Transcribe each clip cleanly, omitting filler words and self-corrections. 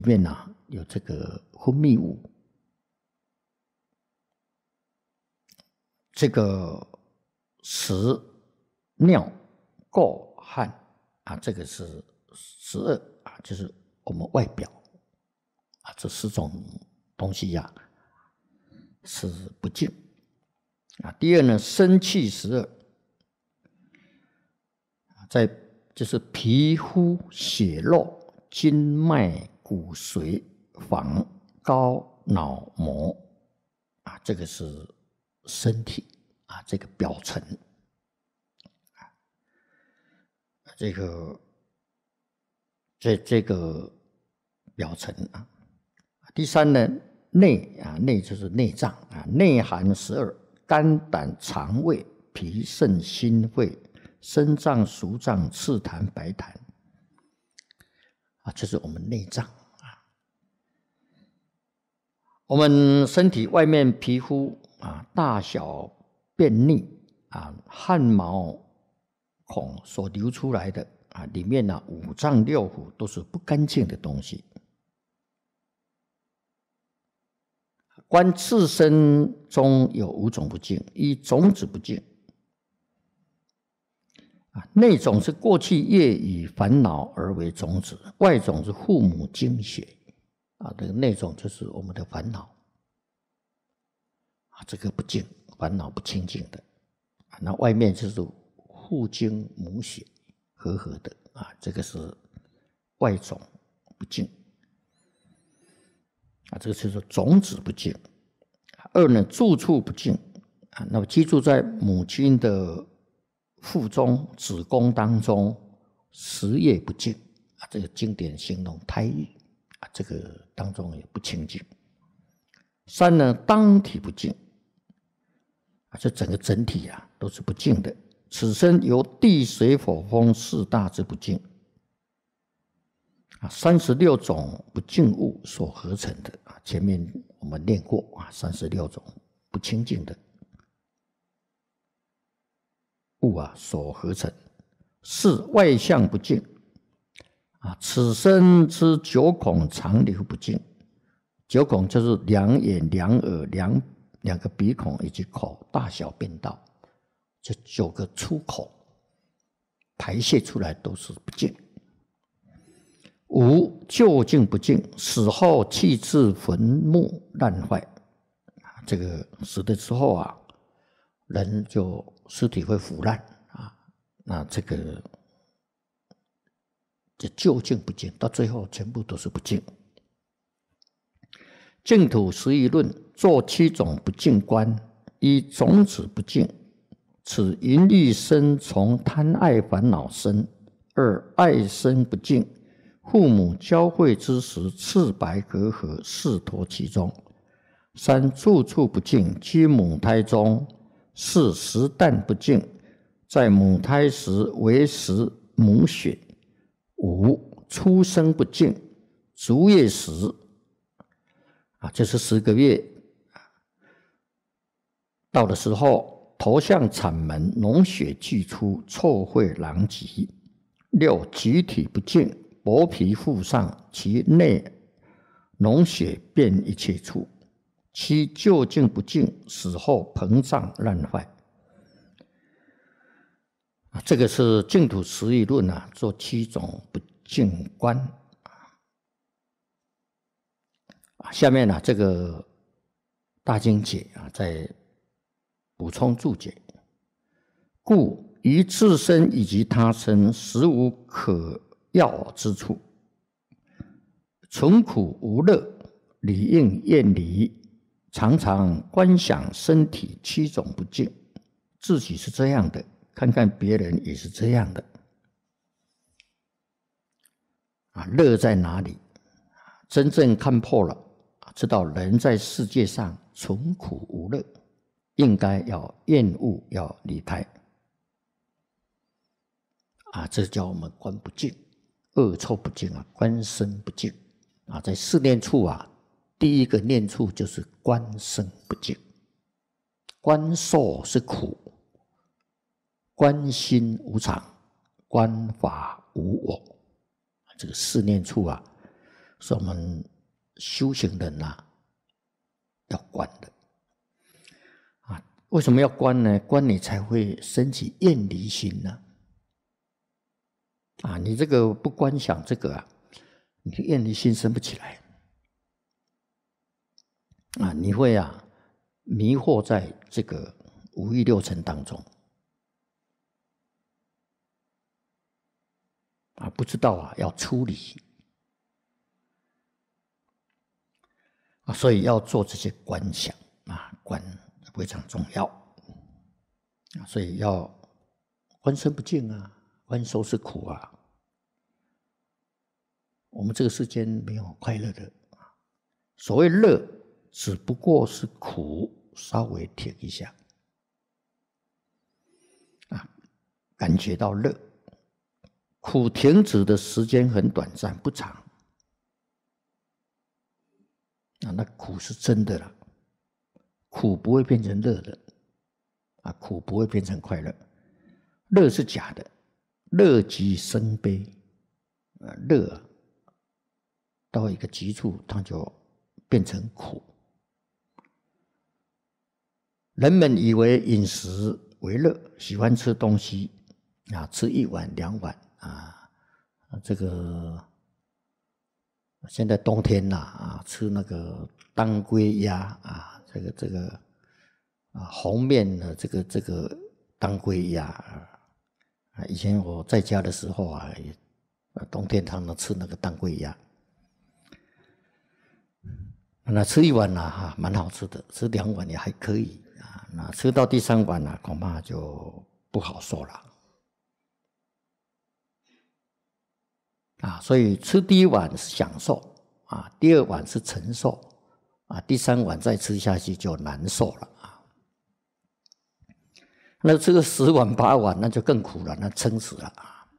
里面有这个分泌物，这个屎、尿、垢、汗这个是12就是我们外表这4种东西是不净第二呢，生气12就是皮肤、血肉、筋脉、骨髓、房、高、脑膜这个是身体这个表层这个表层第三呢，内就是内脏内含12，肝胆肠胃脾肾心肺肾脏属脏赤痰白痰这是我们内脏我们身体外面皮肤大小便秘汗毛孔所流出来的里面五脏六腑都是不干净的东西。观自身中有5种不净，一种子不净内种是过去业以烦恼而为种子，外种是父母精血这个内种就是我们的烦恼这个不净，烦恼不清净的那外面就是父精母血和合的这个是外种不净这个就是种子不净。二呢，住处不净那么居住在母亲的腹中子宫当中10夜不净这个经典形容胎狱这个当中也不清净。三呢，当体不净这整个整体都是不净的。此身由地水火风4大之不净36种不净物所合成的前面我们念过36种不清净的物所合成。4外相不净此身之9孔常流不净，9孔就是2眼、2耳、2个鼻孔以及口，大小便道，这9个出口排泄出来都是不净。5究竟不净，死后弃置坟墓烂坏这个死的时候人就尸体会腐烂那这个究竟不净，到最后全部都是不净。净土11论作7种不净观：一种子不净，此淫欲生从贪爱烦恼生；二爱生不净，父母交会之时赤白隔阂，视脱其中；三住处不净，居母胎中；四食啖不净，在母胎时为食母血；五出生不净，足月时就是10个月到的时候，头向产门，脓血俱出，臭秽狼藉。六集体不净，薄皮附上，其内脓血遍一切处。七究竟不净，死后膨胀烂坏。这个是净土实义论做7种不净观。下面这个大经解在补充注解：故于自身以及他身，实无可要之处，存苦无乐，理应厌离，常常观想身体7种不净，自己是这样的，看看别人也是这样的乐在哪里？真正看破了，知道人在世界上存苦无乐，应该要厌恶，要离开这叫我们观不净，恶臭不净观身不净在4念处第一个念处就是观身不净。观受是苦，观心无常，观法无我，这个4念处是我们修行人要观的啊。为什么要观呢？观你才会升起厌离心呢。啊，你这个不观想这个你的厌离心生不起来啊，你会迷惑在这个五欲六尘当中啊，不知道要出离啊，所以要做这些观想啊，观非常重要啊，所以要观身不净啊，观受是苦啊。我们这个世间没有快乐的，所谓乐，只不过是苦稍微停一下啊，感觉到乐。苦停止的时间很短暂，不长啊，那苦是真的了，苦不会变成乐的啊，苦不会变成快乐，乐是假的，乐即生悲乐到一个极处，它就变成苦。人们以为饮食为乐，喜欢吃东西啊，吃1碗2碗啊，这个现在冬天吃那个当归鸭啊，这个红面的这个当归鸭啊，以前我在家的时候冬天常常吃那个当归鸭。那吃1碗蛮好吃的，吃2碗也还可以啊。那吃到第3碗恐怕就不好受了啊。所以吃第1碗是享受啊，第2碗是承受啊，第3碗再吃下去就难受了啊。那这个10碗8碗那就更苦了，那撑死了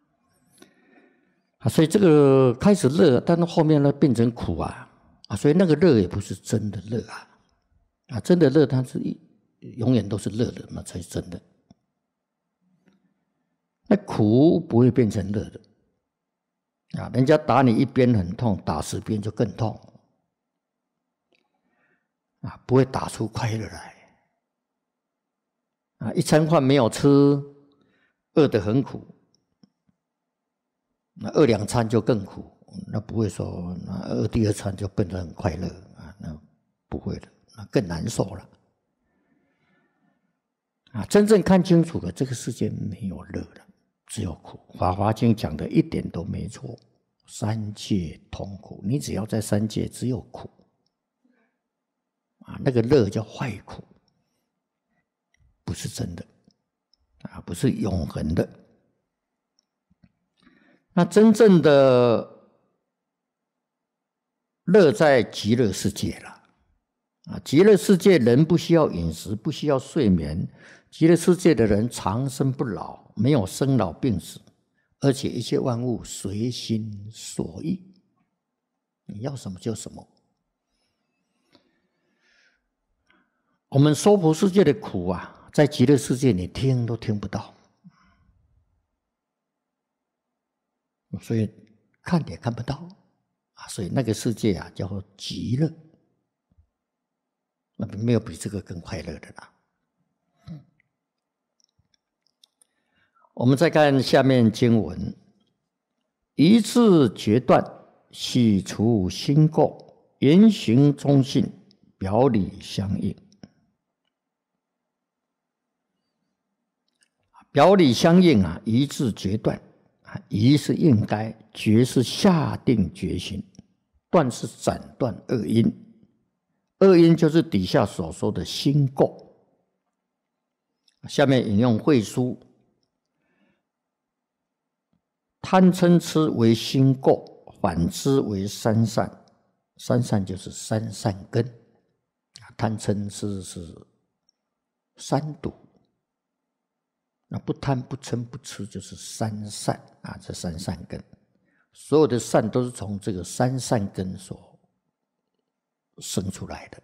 啊。所以这个开始乐，但是后面呢变成苦啊。所以那个乐也不是真的乐啊，真的乐它是永远都是乐的，那才是真的。那苦不会变成乐的啊，人家打你1鞭很痛，打10鞭就更痛啊，不会打出快乐来啊。1餐饭没有吃，饿得很苦，那饿2餐就更苦。那不会说那饿第2餐就变得很快乐啊，那不会的，那更难受了啊！真正看清楚了，这个世界没有乐了，只有苦。《法华经》讲的一点都没错，3界同苦，你只要在3界只有苦啊，那个乐叫坏苦，不是真的啊，不是永恒的。那真正的乐在极乐世界了啊！极乐世界人不需要饮食，不需要睡眠，极乐世界的人长生不老，没有生老病死，而且一切万物随心所欲，你要什么就什么。我们娑婆世界的苦在极乐世界你听都听不到，所以看也看不到。所以那个世界叫做极乐，那没有比这个更快乐的啦。我们再看下面经文：一字决断，洗除心垢，言行中性，表里相应。表里相应一字决断，一是应该，决是下定决心，断是斩断恶因，恶因就是底下所说的心垢。下面引用慧书：贪嗔痴为心垢，反之为三善。三善就是三善根，贪嗔痴是三毒，那不贪不嗔不痴就是三善这三善根。所有的善都是从这个三善根所生出来的。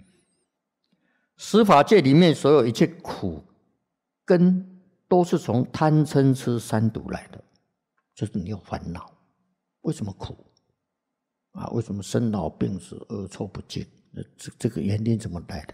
十法界里面所有一切苦根都是从贪嗔痴三毒来的，就是你有烦恼。为什么苦？ 啊，为什么生老病死恶臭不净？这个原因怎么来的？